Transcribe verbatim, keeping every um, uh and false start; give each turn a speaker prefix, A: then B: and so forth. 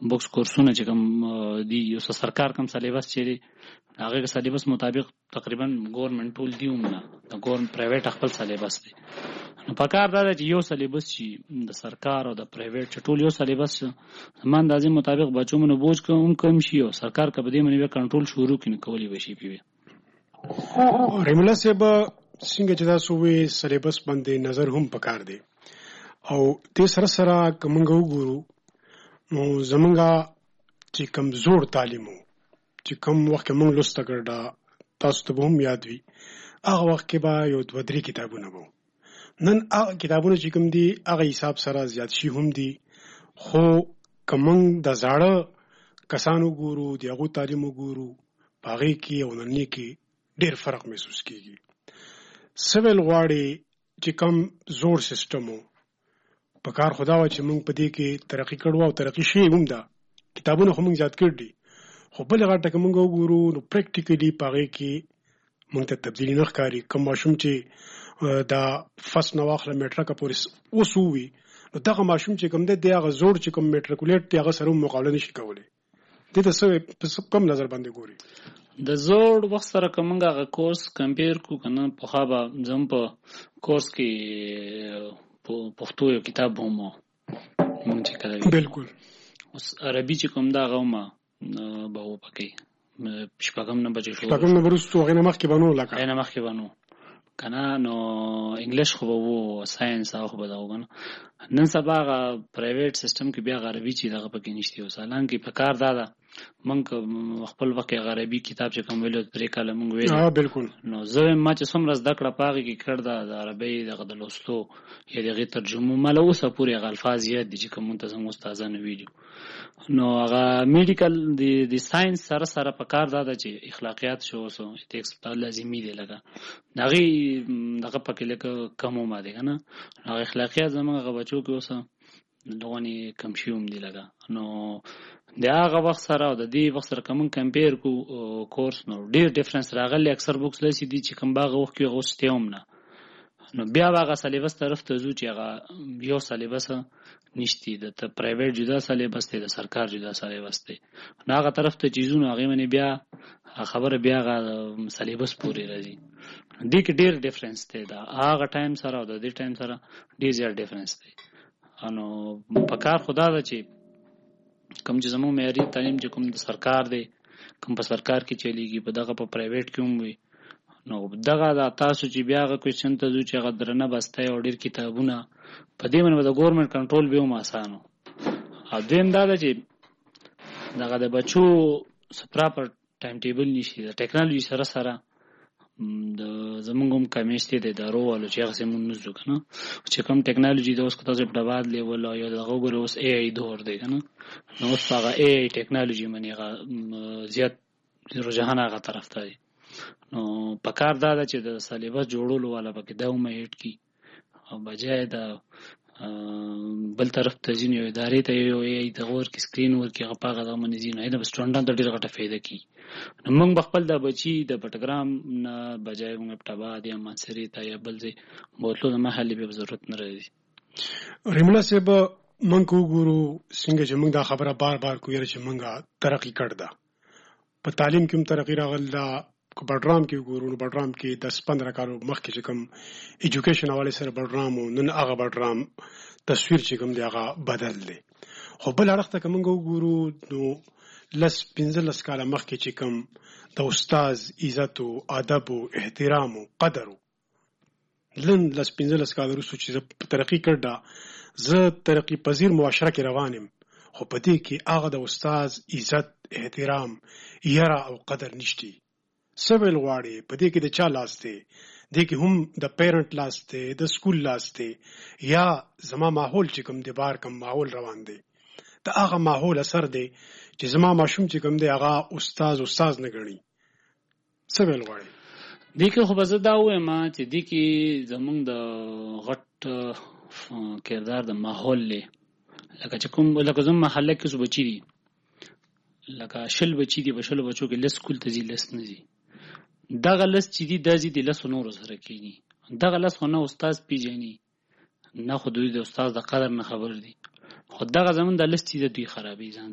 A: بوکس کورسونه چې کوم دی یو سرکار کوم سلیبس چې دی هغه سلیبس مطابق تقریبا ګورنمنت ټول دیوم نه د ګورن پرایویټ خپل سلیبس دی نو پکار دا چې یو سلیبس چې د سرکار او د پرایویټ ټول یو سلیبس زمان د ځین مطابق بچو منو بوج کوم کم شي او سرکار کبه دې منی کنټرول شروع کړي کولی وشي پیوي
B: ریملا سیب څنګه چې دا سوې سلیبس باندې نظر هم پکار دی او دې سره سره کومنګ وګورو نو زمونږه چې کم زوړ تعلیمو چې کم وخت موږ لوسته کړه تاسو ته هم یاد وي هغه وخت کې به یو دوه درې کتابونه وو نن هغه کتابونه چې کوم دي هغه حساب سره زیات شي هم دي خو کومنګ د زاړه کسانو ګورو د هغو تعلیم وګورو په هغې کې او ننني کې ډېر فرق محسوس کېږي سویل غواړي چې کم زوړ سیسټم و په کار خدا وه چې موږ په دې کې ترقي کړو او ترقي شوې هم ده کتابونه خو موږ زیات کړ دي خو بلې غټه که موږ وګورو نو پریکټیکلي په هغې کې موږ ته تبدیلي نه ښکاري کوم ماشوم چې دا فصل نه واخله میټرکه پورې اوس ووي نو دغه ماشوم چې کوم دی دی هغه زوړ چې کوم میټریکولیټ دی هغه سره هم مقابله نه شي کولی دې ته څه په کوم نظر باندې ګوري
A: د زوړ وخت سره که موږ هغه کورس کمپیر کړو که نه پخوا به زه هم په کورس کې پښتو یو کتاب هم و موږ چې کله
B: بلکل
A: اوس عربي چې کوم دا هغه هم به و پکې شپږم نه بجې شو
B: شپږم نه وروسته هغې نه مخکې به نو لکه
A: هغې نه مخکې به نو که نه نو انګلیش خو به و ساینس هغه خو به دا و که نه نن سبا هغه پرایویټ سیسټم کې بیا هغه عربي چې دغه پکې نشته اوس حالانکې په کار دا ده موږ خپل وخت هغه عربي کتاب چې کوم ویلو درې کاله موږ ویلو
B: بلکل
A: نو زه ما چې څومره زده کړه په هغې کې کړ ده د عربۍ دغه د لوستلو یا د هغې ترجمو ما له اوسه پورې هغه الفاظ یاد دي چې کوم منتظم استادانو ویلي نو هغه میډیکل د ساینس سره سره په کار دا ده چې اخلاقیات شو اوسو ټیکس لازمي دی لکه د هغې دغه پکې لکه کم وما دی که نه هغه اخلاقیات زموږ هغه بچو کې اوسه دغونې کم شوي هم دي لکه نو د هغه وخت سره او د دې وخت سره که موږ کمپیر کړو کورس نو ډېر ډفرنس راغلی اکثر بوکس داسې دي چې کوم به هغه وخت کې هغه اوس شته هم نه نو بیا به هغه سلیبس طرف ته ځو چې هغه یو سلیبس نشتی د پرایویټ جدا سلیبس دی د سرکار جدا سلیبس دی نو هغه طرف ته چې ځو نو هغې باندې بیا خبره بیا هغه سلیبس پورې راځي دې کې ډېر ډفرنس دی د هغه ټایم سره او د دې ټایم سره ډېر زیات ډفرنس دی نو په کار خو دا ده چې کوم چې زموږ معیاري تعلیم چې کوم د سرکار دی کوم په سرکار کې چلیږي په دغه په پرایویټ کې هم وي نو دغه د تاسو چې بیا هغه کوېسچن ته ځو چې هغه درنه بسته او ډېر کتابونه په دې باندې به د ګورنمنټ کنټرول به هم اسانه او دویم دا ده چې دغه د بچو پراپر ټایم ټیبل نشي د ټیکنالوژي سره سره د زمونږ هم کمیشتې د ادارو والو چې هغسې مونږ نه ځو که نه چې کوم ټیکنالوژي د اوس که تاسو ابتداباد لیول او یا د هغه وګورئ اوس اے آی دور دی که نه نو اوس په هغه اے آی ټیکنالوژي باندې هغه زیات رجحان هغه طرف ته دی نو په کار دا ده چې د سلیبس جوړولو والا پکې دا هم ایډ کړي او بجای د بل طرف ته ځینې یو ادارې ته یو ای دغه ورکړي سکرین ورکړي هغه په هغه دغه باندې ځي نو هغې نه به سټوډنټانو ته ډېره غټه فایده کړي نو موږ به خپل د بچي د بټګرام نه بجای موږ ابټاباد یا مانسرې ته یا بل ځای بوتلو د محلې بیا به ضرورت نه راځي
B: ریملا صاحب موږ وګورو څنګه چې موږ دا خبره بار بار کوو یاره چې موږ ترقي کړ ده په تعلیم کې هم ترقي راغل ده که بډرام کې وګورو نو بډرام کې دس پندره کالو مخکې چې کوم ایجوکیشن حوالې سره بډرام و نن هغه بډرام تصویر چې کوم دی هغه بدل دی خو بل اړخ ته که موږ وګورو نو لس پنځلس کاله مخکې چې کوم د استاز عزت و ادب و احترام و قدر و نن لس پنځلس کاله وروسته چې زه ترقي کړ ده زه ترقي پذیر معاشره کې روان یم خو په دې کې هغه د استاز عزت احترام یره او قدر نشتی سویل غواړي په دې کې د چا لاس دی دې کې هم د پیرنټ لاس دی د سکول لاس دی یا زما ماحول چې کوم دی بار کوم ماحول روان دی د هغه ماحول اثر دی چې زما ماشوم چې کوم دی هغه استاد استاد نه ګڼي سویل غواړي
A: دې کې خو به زه دا ووایم چې دې کې زمونږ د غټ کردار د ماحول دی لکه چې کوم لکه زموږ محله کې څو بچي دي لکه شل بچي دي په شلو بچو کې لس سکول ته ځي لس نه ځي دغه لس چې دي دا ځي د لسو نورو سره کېږي دغه لس خو نه استاد پیژني نه خو دوی د استاد د قدر نه خبر دي خو دغه زمون د لس چې دوی خرابوي ځان